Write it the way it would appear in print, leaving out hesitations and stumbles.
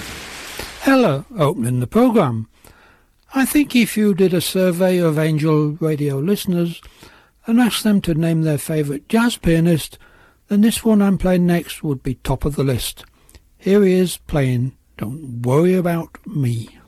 Hello, opening the programme. I think if you did a survey of Angel Radio listeners and asked them to name their favourite jazz pianist, then this one I'm playing next would be top of the list. Here he is playing Don't Worry About Me.